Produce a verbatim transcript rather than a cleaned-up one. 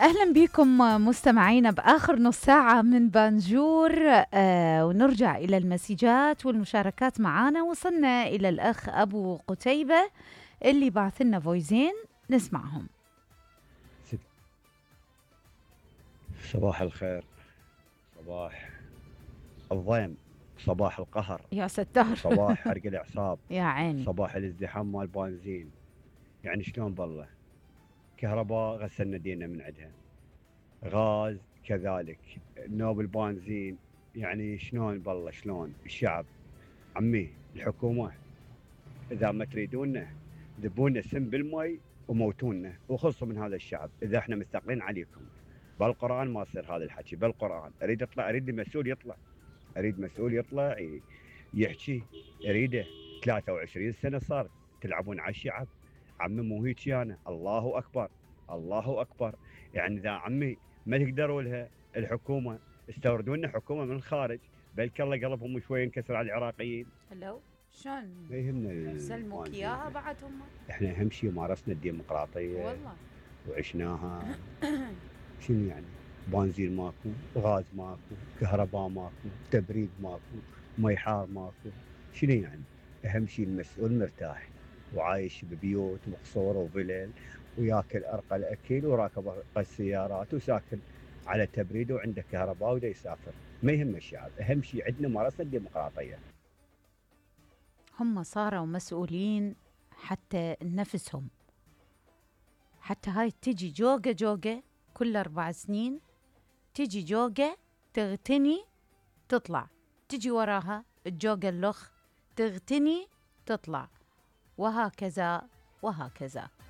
أهلا بكم مستمعينا بآخر نص ساعة من بانجور. آه ونرجع إلى المسجات والمشاركات معانا. وصلنا إلى الأخ أبو قتيبة اللي بعث لنا فويزين نسمعهم. صباح الخير، صباح الضيم، صباح القهر، يا ستار. صباح حرق الأعصاب، يا عيني. صباح الازدحام مال بنزين. يعني شلون بالله؟ كهرباء غسلنا دينا من عندها، غاز كذلك، نوب البنزين. يعني شلون بالله؟ شلون الشعب؟ عمي الحكومة إذا ما تريدونا ذبونا سم بالمي وموتونا وخلصوا من هذا الشعب. إذا احنا مستقلين عليكم بالقرآن ما يصير هذا الحكي. بالقرآن أريد أطلع، أريد المسؤول يطلع، أريد مسؤول يطلع يحكي، أريده. ثلاثة وعشرين سنة صار تلعبون على الشعب. عمي مو هيك أنا. الله أكبر، الله أكبر. يعني إذا عمي ما تقدروا لها الحكومة، استوردوا لنا حكومة من الخارج، بلك الله قلبهم شوي ينكسر على العراقيين. هلو شلون ما يهمنا سلموك إياها بعد هم؟ احنا أهم شيء مارسنا الديمقراطية والله وعشناها. شنو يعني؟ بنزين ماكو، غاز ماكو، كهرباء ماكو، تبريد ماكو، مي حار ماكو. شنو يعني؟ اهم شيء المسؤول مرتاح وعايش ببيوت مقصوره وفلل، وياكل ارقى الاكل وراكب ارقى السيارات وساكن على تبريد وعنده كهرباء ودا يسافر. ما يهم الشعب، اهم شيء عندنا ممارسه الديمقراطيه. هم صاروا مسؤولين حتى نفسهم. حتى هاي تجي جوقة جوقة كل أربع سنين، تجي جوقة تغتني تطلع، تجي وراها الجوقة اللخ تغتني تطلع، وهكذا وهكذا.